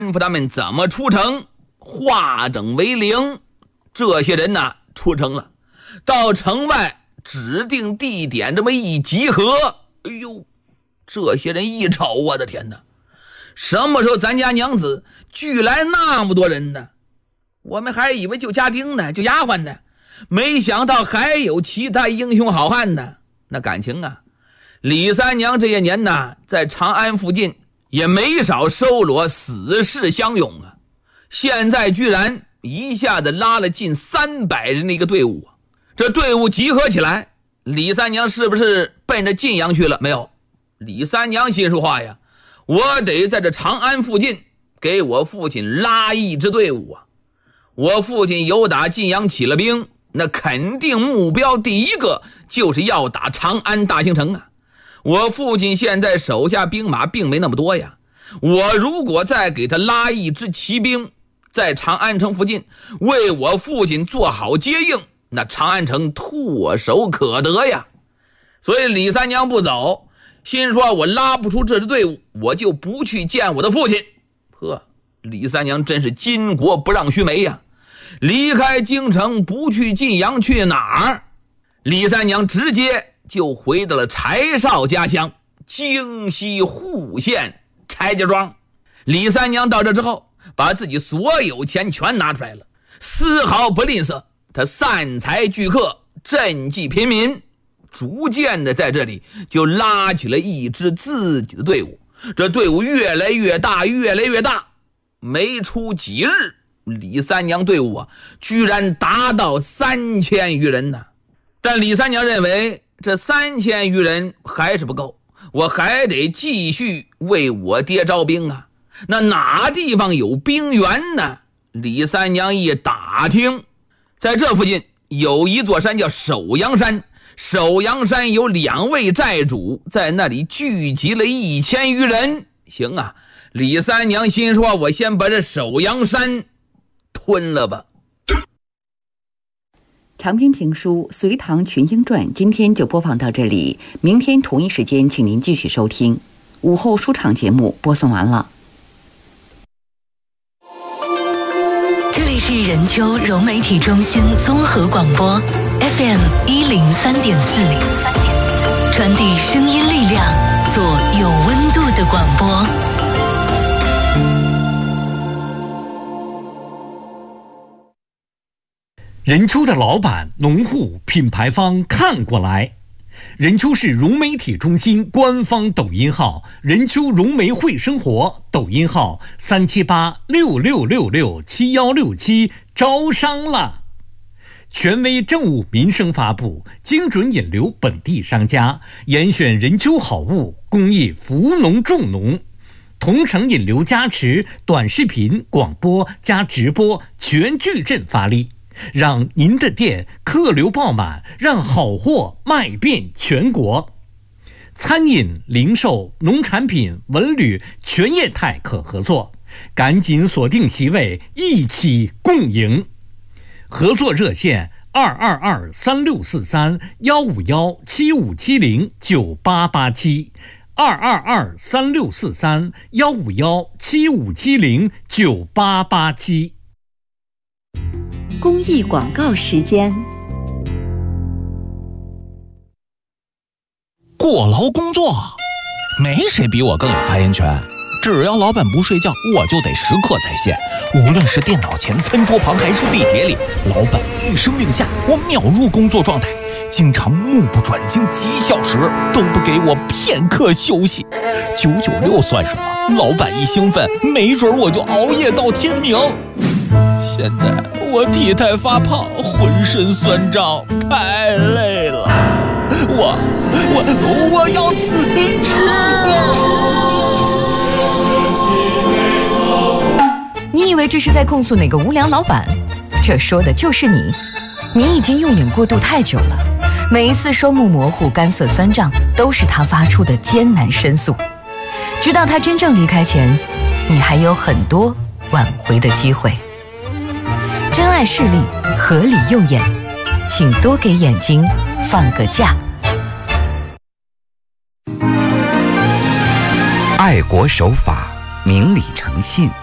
吩咐他们怎么出城，化整为零。这些人呢，出城了，到城外指定地点这么一集合，哎呦，这些人一瞅，我的天哪，什么时候咱家娘子聚来那么多人呢？我们还以为就家丁呢，就丫鬟呢，没想到还有其他英雄好汉呢。那感情啊，李三娘这些年呢，在长安附近也没少收罗死士相拥啊，现在居然一下子拉了近300人的一个队伍。这队伍集合起来，李三娘是不是奔着晋阳去了？没有，李三娘心说话呀，我得在这长安附近给我父亲拉一支队伍啊。我父亲有打晋阳起了兵，那肯定目标第一个就是要打长安大兴城啊。我父亲现在手下兵马并没那么多呀，我如果再给他拉一支骑兵，在长安城附近为我父亲做好接应，那长安城唾手可得呀。所以李三娘不走，心说我拉不出这支队伍，我就不去见我的父亲。呵，李三娘真是巾帼不让须眉呀，离开京城不去晋阳去哪儿？李三娘直接就回到了柴少家乡京西户县柴家庄。李三娘到这之后，把自己所有钱全拿出来了，丝毫不吝啬，他散财聚客，赈济贫民，逐渐的在这里就拉起了一支自己的队伍。这队伍越来越大，越来越大，没出几日，李三娘队伍啊，居然达到3000余人呢。但李三娘认为这3000余人还是不够，我还得继续为我爹招兵啊。那哪地方有兵源呢？李三娘一打听，在这附近有一座山叫首阳山，首阳山有2位寨主在那里聚集了1000余人。行啊，李三娘心说，我先把这首阳山吞了吧。 长篇评书《隋唐群英传》今天就播放到这里，明天同一时间请您继续收听。午后书场节目播送完了。 这里是任丘融媒体中心综合广播 FM 103.4，传递声音力量，做有温度的广播。 任丘的老板、农户、品牌方看过来。任丘市融媒体中心官方抖音号任丘融媒会生活，抖音号37866667167，招商了。权威政务民生发布，精准引流本地商家，严选任丘好物，公益扶农助农，同城引流加持，短视频、广播加直播全矩阵发力，让您的店客流爆满，让好货卖遍全国。餐饮、零售、农产品、文旅全业态可合作，赶紧锁定席位，一起共赢。合作热线222-3643-151-7570，9887151-7570-9887。 公益广告时间。 过劳工作，没谁比我更有发言权。只要老板不睡觉，我就得时刻在线。无论是电脑前、餐桌旁，还是地铁里，老板一声令下，我秒入工作状态。经常目不转睛几小时，都不给我片刻休息。996算什么？老板一兴奋，没准我就熬夜到天明。现在我体态发胖，浑身酸胀，太累了。我要辞职。 你以为这是在控诉哪个无良老板？这说的就是你。你已经用眼过度太久了，每一次双目模糊、干涩酸胀，都是他发出的艰难申诉。直到他真正离开前，你还有很多挽回的机会。珍爱视力，合理用眼，请多给眼睛放个假。 爱国守法，明理诚信，